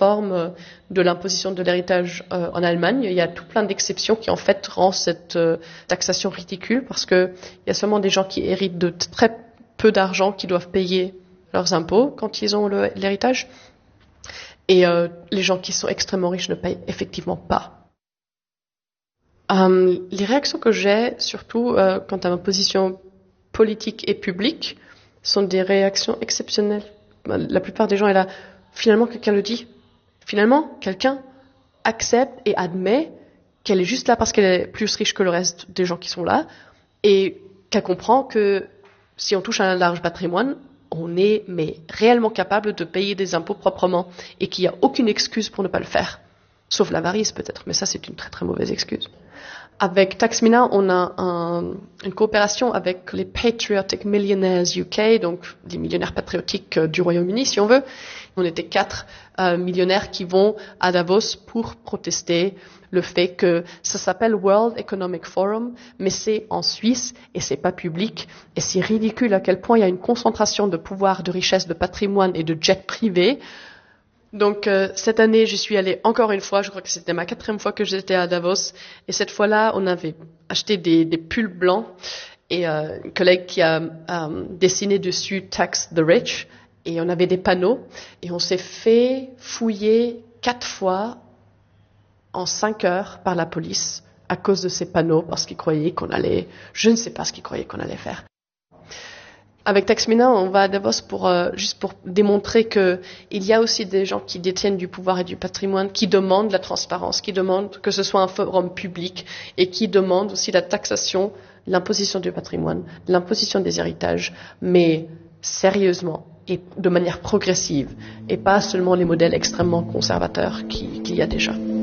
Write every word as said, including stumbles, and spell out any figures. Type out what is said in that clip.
réforme de l'imposition de l'héritage euh, en Allemagne. Il y a tout plein d'exceptions qui en fait rendent cette euh, taxation ridicule parce que il y a seulement des gens qui héritent de très peu d'argent qui doivent payer leurs impôts quand ils ont le, l'héritage. Et euh, les gens qui sont extrêmement riches ne payent effectivement pas. Euh, les réactions que j'ai, surtout euh, quant à ma position politique et publique, sont des réactions exceptionnelles. La plupart des gens est là, finalement quelqu'un le dit. Finalement, quelqu'un accepte et admet qu'elle est juste là parce qu'elle est plus riche que le reste des gens qui sont là et qu'elle comprend que si on touche à un large patrimoine, on est mais réellement capable de payer des impôts proprement et qu'il n'y a aucune excuse pour ne pas le faire. Sauf l'avarice peut-être, mais ça c'est une très très mauvaise excuse. Avec Taxmina, on a un, une coopération avec les Patriotic Millionaires U K, donc les millionnaires patriotiques du Royaume-Uni si on veut. On était quatre euh, millionnaires qui vont à Davos pour protester le fait que ça s'appelle World Economic Forum, mais c'est en Suisse et c'est pas public et c'est ridicule à quel point il y a une concentration de pouvoir, de richesse, de patrimoine et de jets privés. Donc euh, cette année, j'y suis allée encore une fois. Je crois que c'était ma quatrième fois que j'étais à Davos. Et cette fois-là, on avait acheté des, des pulls blancs et euh, une collègue qui a euh, dessiné dessus Tax the Rich. Et on avait des panneaux et on s'est fait fouiller quatre fois en cinq heures par la police à cause de ces panneaux parce qu'ils croyaient qu'on allait, je ne sais pas ce qu'ils croyaient qu'on allait faire. Avec Taxmina, on va à Davos pour euh, juste pour démontrer que il y a aussi des gens qui détiennent du pouvoir et du patrimoine, qui demandent la transparence, qui demandent que ce soit un forum public et qui demandent aussi la taxation, l'imposition du patrimoine, l'imposition des héritages, mais sérieusement et de manière progressive et pas seulement les modèles extrêmement conservateurs qui, qu'il y a déjà.